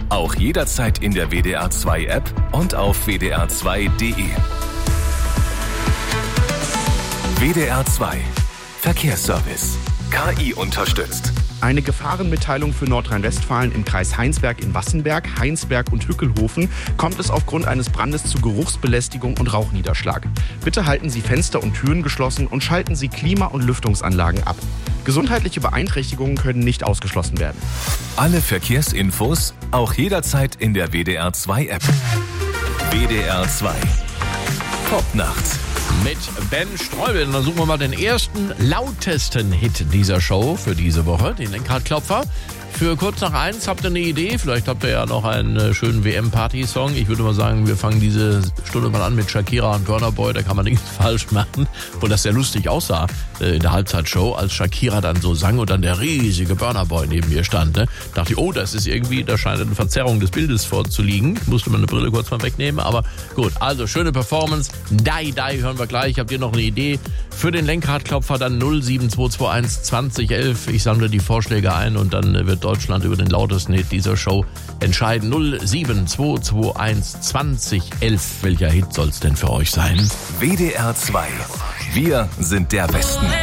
Auch jederzeit in der WDR 2 App und auf wdr2.de. WDR 2 Verkehrsservice. KI unterstützt. Eine Gefahrenmitteilung für Nordrhein-Westfalen im Kreis Heinsberg in Wassenberg, Heinsberg und Hückelhofen kommt es aufgrund eines Brandes zu Geruchsbelästigung und Rauchniederschlag. Bitte halten Sie Fenster und Türen geschlossen und schalten Sie Klima- und Lüftungsanlagen ab. Gesundheitliche Beeinträchtigungen können nicht ausgeschlossen werden. Alle Verkehrsinfos auch jederzeit in der WDR 2 App. WDR 2 Popnacht. Mit Ben Streubel. Und dann suchen wir mal den ersten lautesten Hit dieser Show für diese Woche, den Lenkradklopfer. Für kurz nach 1 habt ihr eine Idee. Vielleicht habt ihr ja noch einen schönen WM-Party-Song. Ich würde mal sagen, wir fangen diese Stunde mal an mit Shakira und Burna Boy. Da kann man nichts falsch machen. Obwohl das sehr lustig aussah in der Halbzeitshow, als Shakira dann so sang und dann der riesige Burna Boy neben mir stand. Ne? Dachte ich, oh, das ist irgendwie, da scheint eine Verzerrung des Bildes vorzuliegen. Ich musste meine Brille kurz mal wegnehmen. Aber gut, also schöne Performance. Die hören wir gleich. Habt ihr noch eine Idee für den Lenkradklopfer? Dann 07221 2011. Ich sammle die Vorschläge ein und dann wird Deutschland über den lautesten Hit dieser Show entscheiden. 07221 2011. Welcher Hit soll es denn für euch sein? WDR 2. Wir sind der Westen.